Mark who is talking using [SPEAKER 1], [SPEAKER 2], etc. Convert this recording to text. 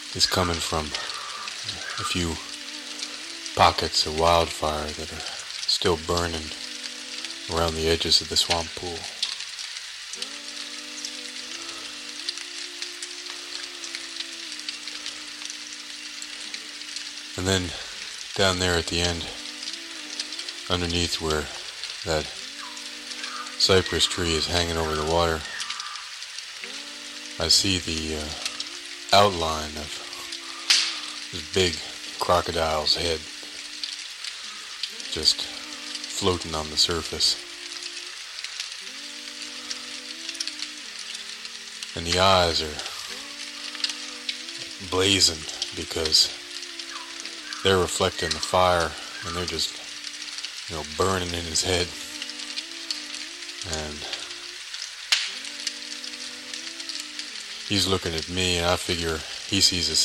[SPEAKER 1] is coming from a few pockets of wildfire that are still burning around the edges of the swamp pool. And then down there at the end, underneath where that cypress tree is hanging over the water, I see the outline of this big crocodile's head just floating on the surface. And the eyes are blazing because they're reflecting the fire and they're just, burning in his head. And he's looking at me, and I figure he sees the